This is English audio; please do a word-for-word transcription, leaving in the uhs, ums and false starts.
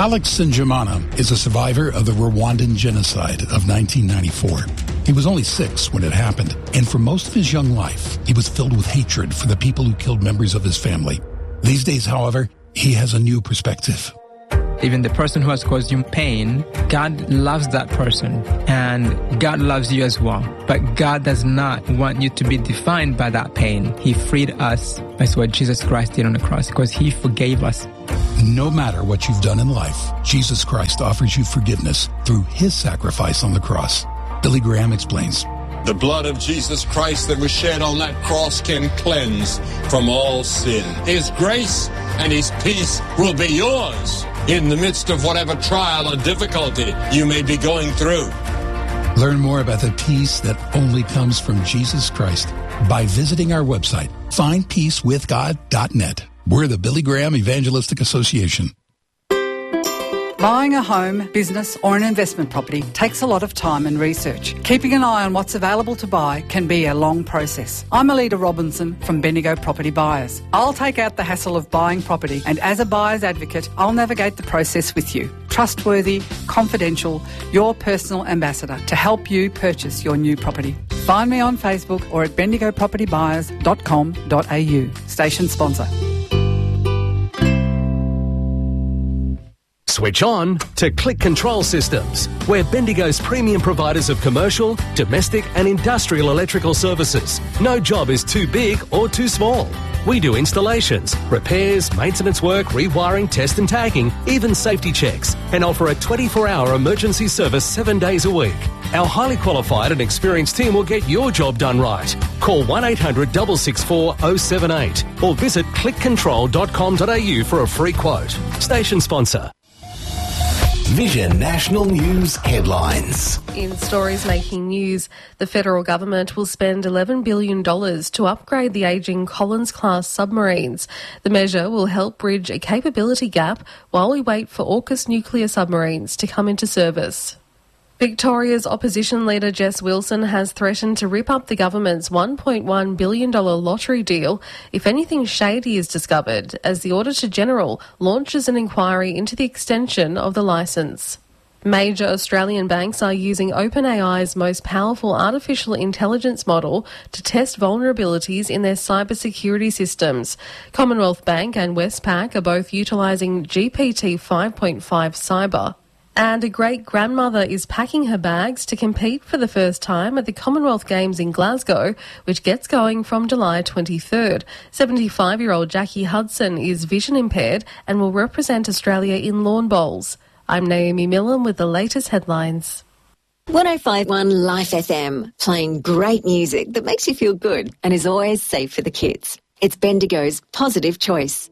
Alex Sinjamana is a survivor of the Rwandan genocide of nineteen ninety-four. He was only six when it happened, and for most of his young life, he was filled with hatred for the people who killed members of his family. These days, however, he has a new perspective. Even the person who has caused you pain, God loves that person, and God loves you as well. But God does not want you to be defined by that pain. He freed us. That's what Jesus Christ did on the cross, because He forgave us. No matter what you've done in life, Jesus Christ offers you forgiveness through His sacrifice on the cross. Billy Graham explains. The blood of Jesus Christ that was shed on that cross can cleanse from all sin. His grace and His peace will be yours in the midst of whatever trial or difficulty you may be going through. Learn more about the peace that only comes from Jesus Christ by visiting our website, find peace with god dot net. We're the Billy Graham Evangelistic Association. Buying a home, business or an investment property takes a lot of time and research. Keeping an eye on what's available to buy can be a long process. I'm Alida Robinson from Bendigo Property Buyers. I'll take out the hassle of buying property, and as a buyer's advocate, I'll navigate the process with you. Trustworthy, confidential, your personal ambassador to help you purchase your new property. Find me on Facebook or at bendigo property buyers dot com dot a u. Station sponsor. Switch on to Click Control Systems. We're Bendigo's premium providers of commercial, domestic and industrial electrical services. No job is too big or too small. We do installations, repairs, maintenance work, rewiring, test and tagging, even safety checks, and offer a twenty-four hour emergency service seven days a week. Our highly qualified and experienced team will get your job done right. Call one eight hundred six six four oh seven eight or visit click control dot com dot a u for a free quote. Station sponsor. Vision National News headlines. In stories making news, the federal government will spend eleven billion dollars to upgrade the ageing Collins-class submarines. The measure will help bridge a capability gap while we wait for AUKUS nuclear submarines to come into service. Victoria's opposition leader Jess Wilson has threatened to rip up the government's one point one billion dollars lottery deal if anything shady is discovered, as the Auditor-General launches an inquiry into the extension of the licence. Major Australian banks are using OpenAI's most powerful artificial intelligence model to test vulnerabilities in their cybersecurity systems. Commonwealth Bank and Westpac are both utilising G P T five point five Cyber. And a great-grandmother is packing her bags to compete for the first time at the Commonwealth Games in Glasgow, which gets going from July twenty-third. seventy-five-year-old Jackie Hudson is vision impaired and will represent Australia in lawn bowls. I'm Naomi Millen with the latest headlines. one oh five point one Life F M, playing great music that makes you feel good and is always safe for the kids. It's Bendigo's positive choice.